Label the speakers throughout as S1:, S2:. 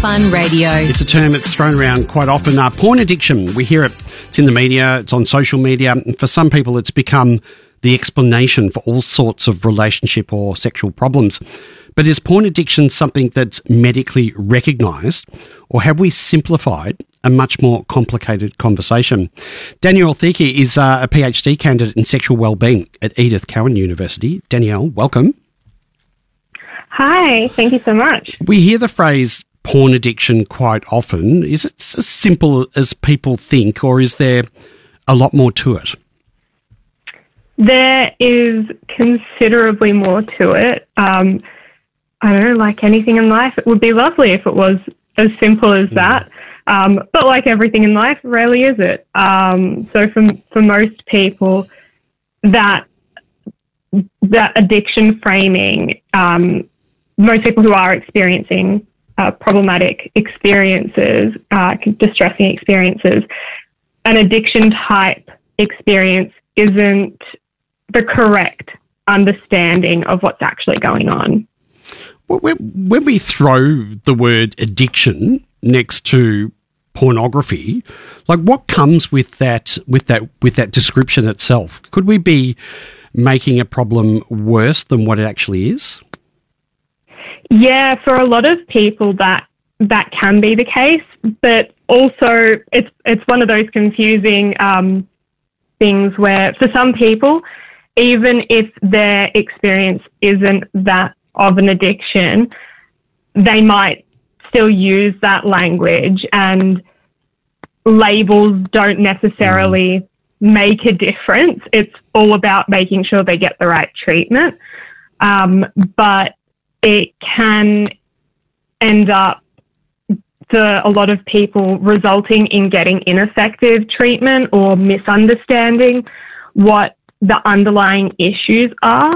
S1: Fun Radio.
S2: It's a term that's thrown around quite often. Porn addiction. We hear it. It's in the media. It's on social media. And for some people, it's become the explanation for all sorts of relationship or sexual problems. But is porn addiction something that's medically recognised, or have we simplified a much more complicated conversation? Danielle Theke is a PhD candidate in sexual wellbeing at Edith Cowan University. Danielle, welcome.
S3: Hi, thank you so much.
S2: We hear the phrase porn addiction quite often. Is it as simple as people think, or is there a lot more to it?
S3: There is considerably more to it. I don't know, like anything in life, it would be lovely if it was as simple as that. But like everything in life, rarely is it. So for most people, that addiction framing, most people who are experiencing problematic experiences, distressing experiences, an addiction type experience isn't the correct understanding of what's actually going on.
S2: When we throw the word addiction next to pornography, like what comes with that description itself? Could we be making a problem worse than what it actually is?
S3: Yeah, for a lot of people that can be the case, but also it's one of those confusing things where for some people, even if their experience isn't that of an addiction, they might still use that language, and labels don't necessarily make a difference. It's all about making sure they get the right treatment. But it can end up, for a lot of people, resulting in getting ineffective treatment or misunderstanding what the underlying issues are.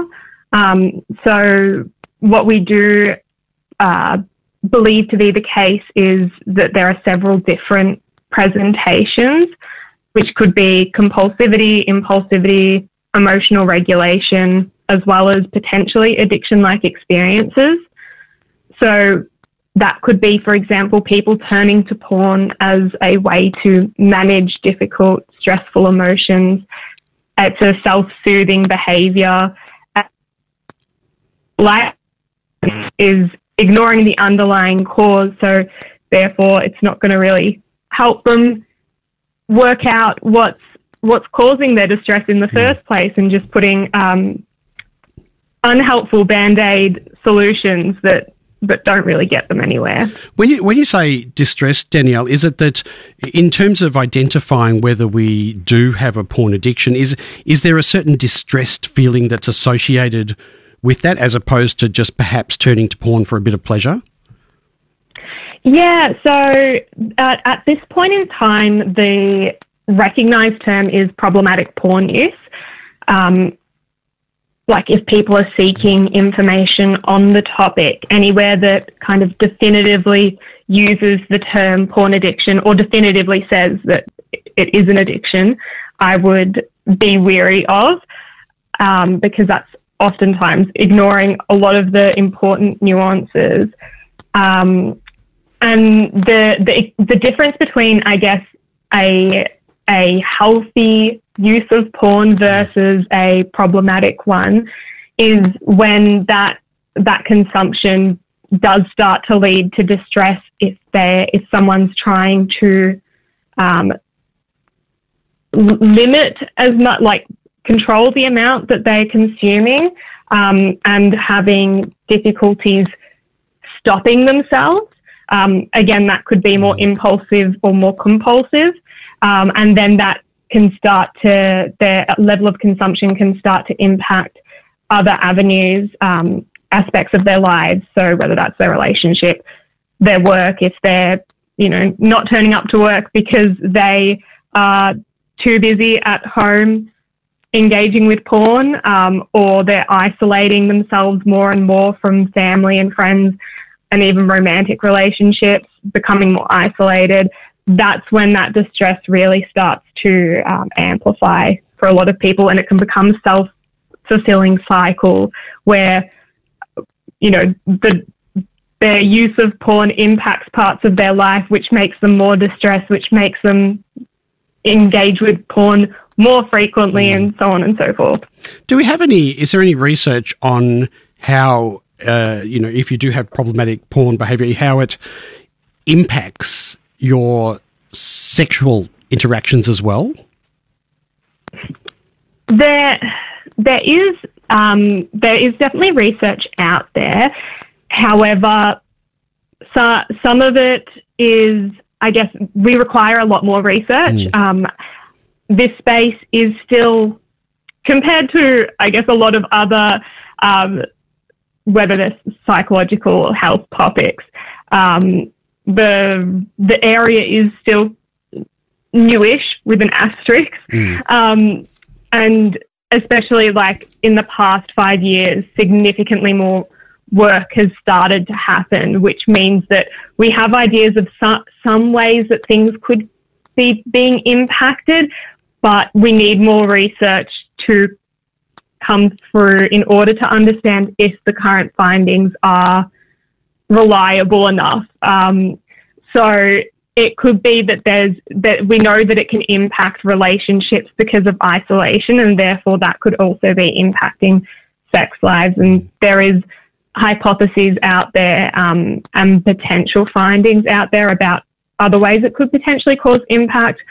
S3: So what we do believe to be the case is that there are several different presentations, which could be compulsivity, impulsivity, emotional regulation, as well as potentially addiction-like experiences. So that could be, for example, people turning to porn as a way to manage difficult, stressful emotions. It's a self-soothing behaviour. Like is ignoring the underlying cause, so therefore it's not going to really help them work out what's causing their distress in the first place, and just putting unhelpful band-aid solutions that don't really get them anywhere.
S2: When you say distress, Danielle, is it that in terms of identifying whether we do have a porn addiction, is there a certain distressed feeling that's associated with that, as opposed to just perhaps turning to porn for a bit of pleasure? Yeah,
S3: so at this point in time, the recognised term is problematic porn use. Like if people are seeking information on the topic, anywhere that kind of definitively uses the term porn addiction or definitively says that it is an addiction, I would be wary of, because that's oftentimes ignoring a lot of the important nuances. And the difference between, I guess, a healthy use of porn versus a problematic one is when that consumption does start to lead to distress if someone's trying to limit as much, like control the amount that they're consuming, and having difficulties stopping themselves. Again, that could be more impulsive or more compulsive, and then that can start to, their level of consumption can start to impact other avenues, aspects of their lives. So whether that's their relationship, their work, if they're, not turning up to work because they are too busy at home engaging with porn, or they're isolating themselves more and more from family and friends and even romantic relationships, becoming more isolated. That's when that distress really starts to amplify for a lot of people, and it can become self-fulfilling cycle where, the their use of porn impacts parts of their life, which makes them more distressed, which makes them engage with porn more frequently, and so on and so forth.
S2: Is there any research on how, if you do have problematic porn behaviour, how it impacts your sexual interactions as well?
S3: There is definitely research out there. However, some of it is, I guess, we require a lot more research. This space is still, compared to, I guess, a lot of other, whether they're psychological or health topics, the area is still newish with an asterisk. And especially like in the past 5 years, significantly more work has started to happen, which means that we have ideas of some ways that things could be being impacted, but we need more research to come through in order to understand if the current findings are reliable enough. So it could be that we know that it can impact relationships because of isolation, and therefore that could also be impacting sex lives. And there is hypotheses out there and potential findings out there about other ways it could potentially cause impact.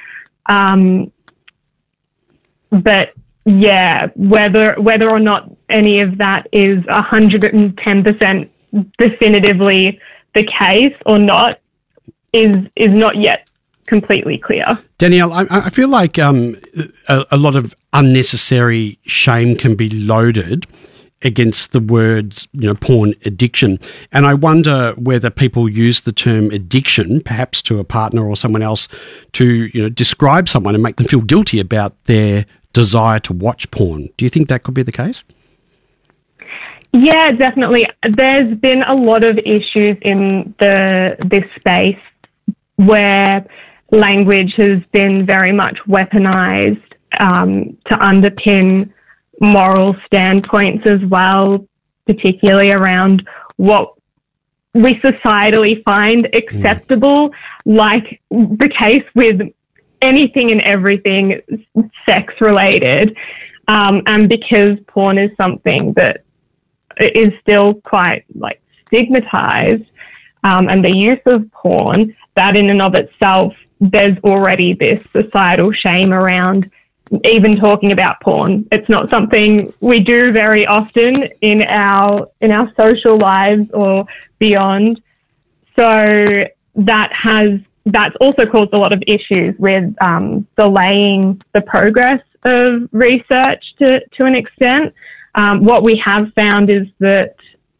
S3: But yeah, whether or not any of that is 110% definitively the case or not is not yet completely clear.
S2: Danielle, I feel like a lot of unnecessary shame can be loaded against the words, porn addiction. And I wonder whether people use the term addiction, perhaps to a partner or someone else, to, describe someone and make them feel guilty about their desire to watch porn. Do you think that could be the case?
S3: Yeah, definitely. There's been a lot of issues in this space where language has been very much weaponized to underpin moral standpoints as well, particularly around what we societally find acceptable, like the case with anything and everything sex related. And because porn is something that is still quite stigmatized, and the use of porn, that in and of itself, there's already this societal shame around even talking about porn. It's not something we do very often in our social lives or beyond. So that's also caused a lot of issues with delaying the progress of research to an extent. What we have found is that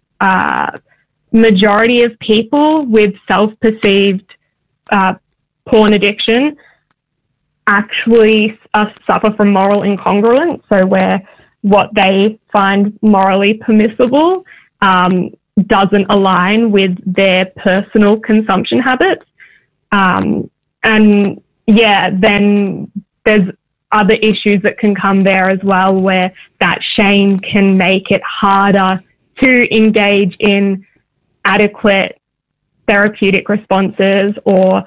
S3: majority of people with self-perceived porn addiction actually suffer from moral incongruence, so where what they find morally permissible doesn't align with their personal consumption habits. And yeah, then there's other issues that can come there as well, where that shame can make it harder to engage in adequate therapeutic responses, or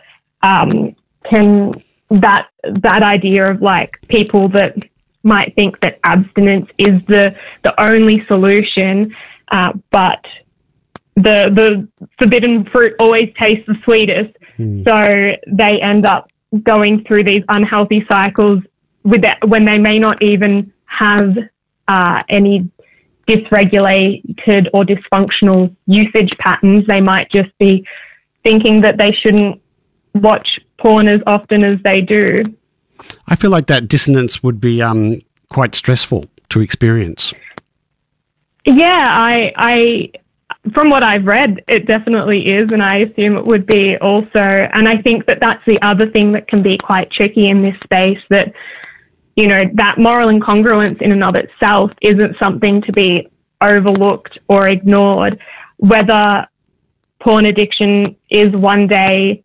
S3: that idea of people that might think that abstinence is the only solution, but the forbidden fruit always tastes the sweetest. So they end up going through these unhealthy cycles with that, when they may not even have any dysregulated or dysfunctional usage patterns. They might just be thinking that they shouldn't watch porn as often as they do.
S2: I feel like that dissonance would be quite stressful to experience.
S3: Yeah, I from what I've read, it definitely is, and I assume it would be also. And I think that that's the other thing that can be quite tricky in this space, that, that moral incongruence in and of itself isn't something to be overlooked or ignored. Whether porn addiction is one day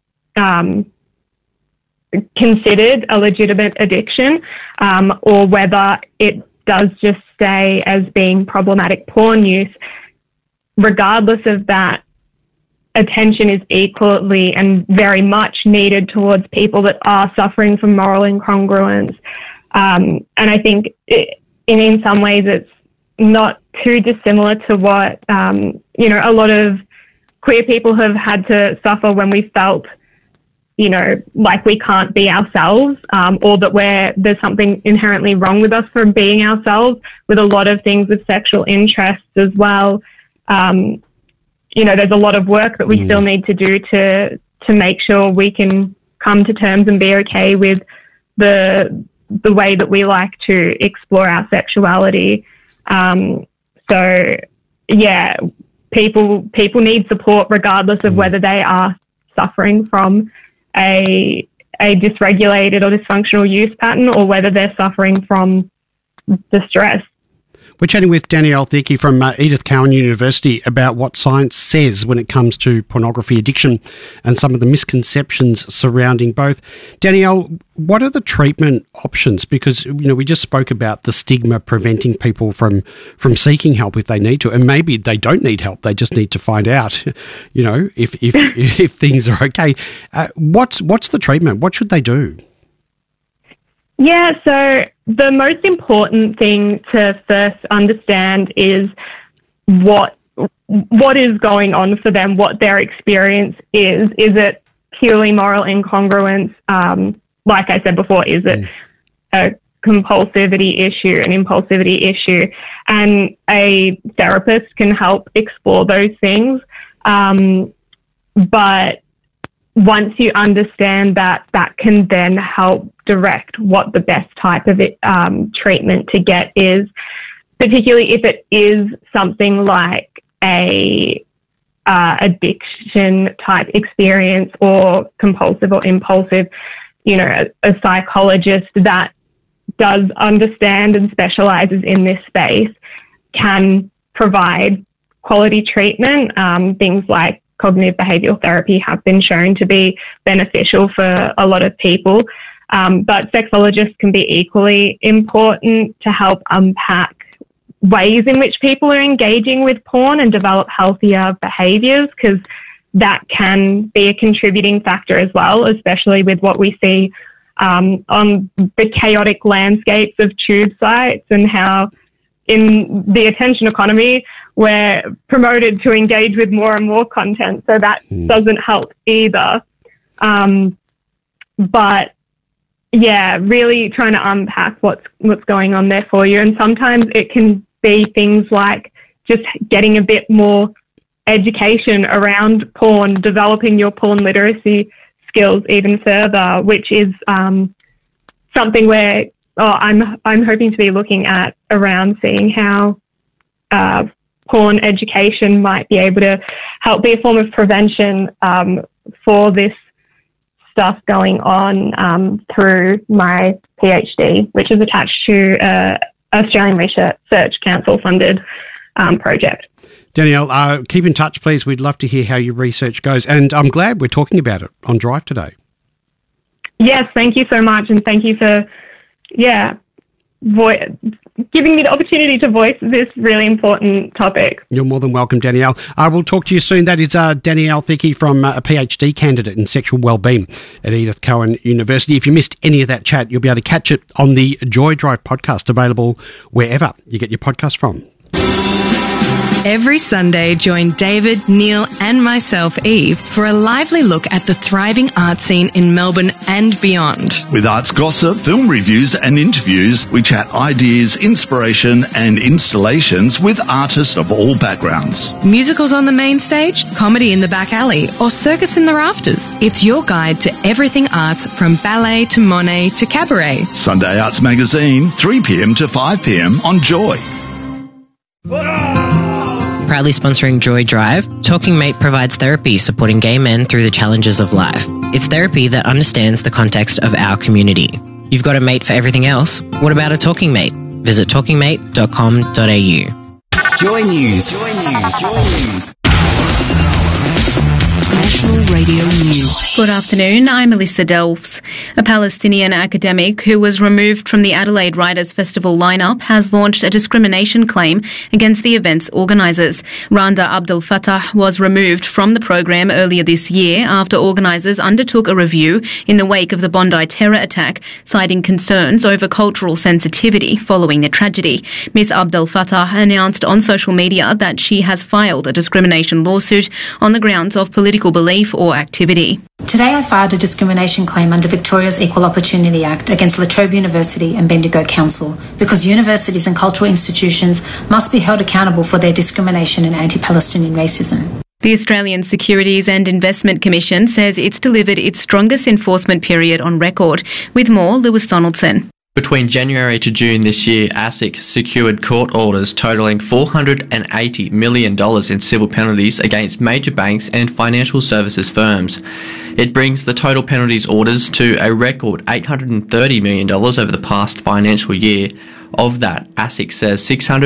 S3: considered a legitimate addiction, or whether it does just stay as being problematic porn use, regardless of that, attention is equally and very much needed towards people that are suffering from moral incongruence. And I think in some ways it's not too dissimilar to what, a lot of queer people have had to suffer when we felt, like we can't be ourselves, or that there's something inherently wrong with us for being ourselves, with a lot of things with sexual interests as well. There's a lot of work that we still need to do to make sure we can come to terms and be okay with the way that we like to explore our sexuality. People need support regardless of whether they are suffering from a dysregulated or dysfunctional use pattern or whether they're suffering from distress.
S2: We're chatting with Danielle Thieke from Edith Cowan University about what science says when it comes to pornography addiction and some of the misconceptions surrounding both. Danielle, what are the treatment options? Because, we just spoke about the stigma preventing people from seeking help if they need to, and maybe they don't need help. They just need to find out, if things are okay. What's the treatment? What should they do?
S3: Yeah, so the most important thing to first understand is what is going on for them, what their experience is. Is it purely moral incongruence? Like I said before, is it a compulsivity issue, an impulsivity issue? And a therapist can help explore those things. But once you understand that can then help direct what the best type of treatment to get is, particularly if it is something like a addiction type experience or compulsive or impulsive. A psychologist that does understand and specializes in this space can provide quality treatment. Things like cognitive behavioural therapy have been shown to be beneficial for a lot of people. But sexologists can be equally important to help unpack ways in which people are engaging with porn and develop healthier behaviours, because that can be a contributing factor as well, especially with what we see on the chaotic landscapes of tube sites and how in the attention economy we're promoted to engage with more and more content. So that doesn't help either. But yeah, really trying to unpack what's going on there for you. And sometimes it can be things like just getting a bit more education around porn, developing your porn literacy skills even further, which is something where I'm hoping to be looking at around seeing how porn education might be able to help be a form of prevention for this stuff going on through my PhD, which is attached to Australian Research Council funded project.
S2: Danielle, keep in touch, please. We'd love to hear how your research goes. And I'm glad we're talking about it on Drive today.
S3: Yes, thank you so much. And thank you for, giving me the opportunity to voice this really important topic.
S2: You're more than welcome, Danielle. I will talk to you soon. That is Danielle Thieke from a PhD candidate in sexual wellbeing at Edith Cowan University. If you missed any of that chat, you'll be able to catch it on the Joy Drive podcast, available wherever you get your podcast from.
S1: Every Sunday, join David, Neil and myself, Eve, for a lively look at the thriving art scene in Melbourne and beyond.
S4: With arts gossip, film reviews and interviews, we chat ideas, inspiration and installations with artists of all backgrounds.
S1: Musicals on the main stage, comedy in the back alley or circus in the rafters. It's your guide to everything arts, from ballet to Monet to cabaret.
S4: Sunday Arts Magazine, 3 p.m. to 5 p.m. on Joy.
S5: Proudly sponsoring Joy Drive, Talking Mate provides therapy supporting gay men through the challenges of life. It's therapy that understands the context of our community. You've got a mate for everything else. What about a talking mate? Visit talkingmate.com.au.
S6: Joy News. National Radio News. Good afternoon, I'm Melissa Delfs. A Palestinian academic who was removed from the Adelaide Writers' Festival lineup has launched a discrimination claim against the event's organisers. Randa Abdel Fattah was removed from the program earlier this year after organisers undertook a review in the wake of the Bondi terror attack, citing concerns over cultural sensitivity following the tragedy. Ms Abdel Fattah announced on social media that she has filed a discrimination lawsuit on the grounds of political belief or activity.
S7: Today I filed a discrimination claim under Victoria's Equal Opportunity Act against La Trobe University and Bendigo Council because universities and cultural institutions must be held accountable for their discrimination and anti-Palestinian racism.
S6: The Australian Securities and Investment Commission says it's delivered its strongest enforcement period on record. With more, Lewis Donaldson.
S8: Between January to June this year, ASIC secured court orders totalling $480 million in civil penalties against major banks and financial services firms. It brings the total penalties orders to a record $830 million over the past financial year. Of that, ASIC says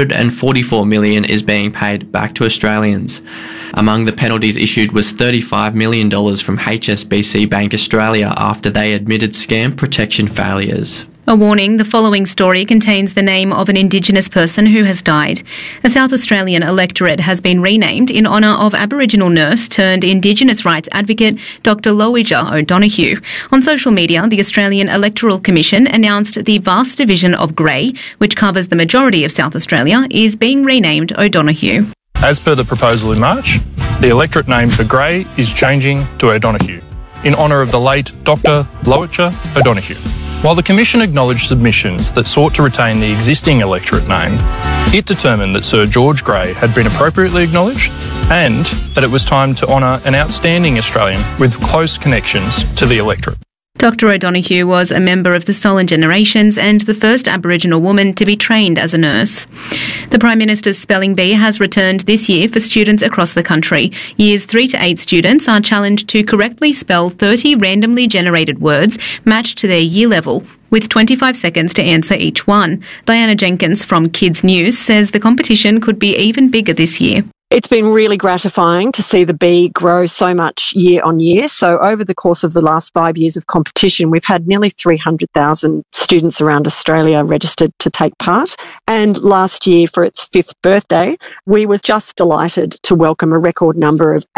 S8: $644 million is being paid back to Australians. Among the penalties issued was $35 million from HSBC Bank Australia after they admitted scam protection failures.
S6: A warning, the following story contains the name of an Indigenous person who has died. A South Australian electorate has been renamed in honour of Aboriginal nurse turned Indigenous rights advocate Dr Lowija O'Donoghue. On social media, the Australian Electoral Commission announced the vast division of Grey, which covers the majority of South Australia, is being renamed O'Donoghue.
S9: As per the proposal in March, the electorate name for Grey is changing to O'Donoghue, in honour of the late Dr Lowija O'Donoghue. While the Commission acknowledged submissions that sought to retain the existing electorate name, it determined that Sir George Grey had been appropriately acknowledged and that it was time to honour an outstanding Australian with close connections to the electorate.
S6: Dr O'Donoghue was a member of the Stolen Generations and the first Aboriginal woman to be trained as a nurse. The Prime Minister's Spelling Bee has returned this year for students across the country. Years 3 to 8 students are challenged to correctly spell 30 randomly generated words matched to their year level, with 25 seconds to answer each one. Diana Jenkins from Kids News says the competition could be even bigger this year.
S10: It's been really gratifying to see the bee grow so much year on year. So over the course of the last 5 years of competition, we've had nearly 300,000 students around Australia registered to take part. And last year, for its 5th birthday, we were just delighted to welcome a record number of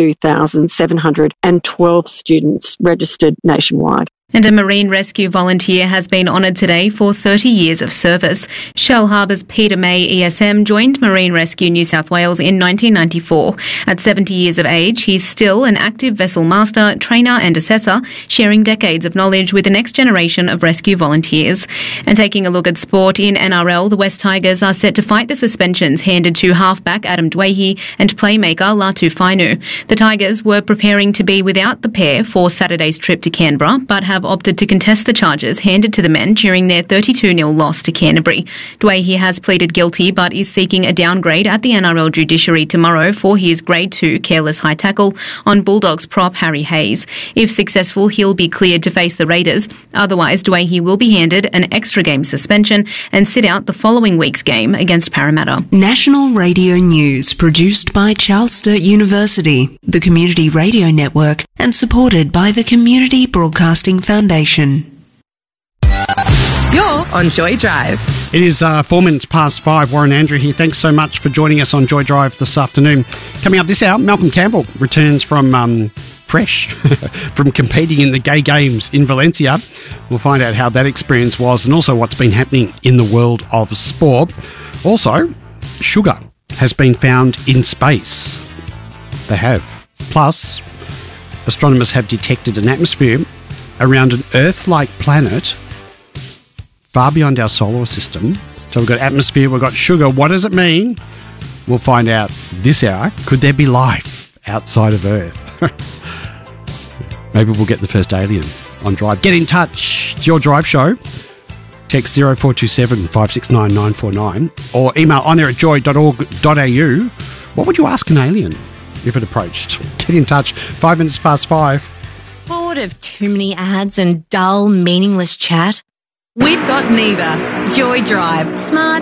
S10: 82,712 students registered nationwide.
S6: And a marine rescue volunteer has been honoured today for 30 years of service. Shell Harbour's Peter May ESM joined Marine Rescue New South Wales in 1994. At 70 years of age, he's still an active vessel master, trainer and assessor, sharing decades of knowledge with the next generation of rescue volunteers. And taking a look at sport in NRL, the West Tigers are set to fight the suspensions handed to halfback Adam Dwayhe and playmaker Latu Fainu. The Tigers were preparing to be without the pair for Saturday's trip to Canberra, but have opted to contest the charges handed to the men during their 32-0 loss to Canterbury. Dwayhe has pleaded guilty but is seeking a downgrade at the NRL judiciary tomorrow for his Grade 2 careless high tackle on Bulldogs prop Harry Hayes. If successful, he'll be cleared to face the Raiders. Otherwise, Dwayhe will be handed an extra game suspension and sit out the following week's game against Parramatta.
S11: National Radio News, produced by Charles Sturt University, the Community Radio Network, and supported by the Community Broadcasting Foundation.
S1: You're on Joy Drive.
S2: It is 4 minutes past 5. Warren Andrew here. Thanks so much for joining us on Joy Drive this afternoon. Coming up this hour, Malcolm Campbell returns from fresh from competing in the Gay Games in Valencia. We'll find out how that experience was and also what's been happening in the world of sport. Also, sugar has been found in space. They have. Plus, astronomers have detected an atmosphere around an Earth-like planet far beyond our solar system. So we've got atmosphere, we've got sugar. What does it mean? We'll find out this hour. Could there be life outside of Earth? Maybe we'll get the first alien on Drive. Get in touch. It's your Drive show. Text 0427 569 949 or email onair@joy.org.au. What would you ask an alien if it approached? Get in touch. 5 minutes past 5.
S12: Bored of too many ads and dull, meaningless chat? We've got neither. Joy Drive. Smart,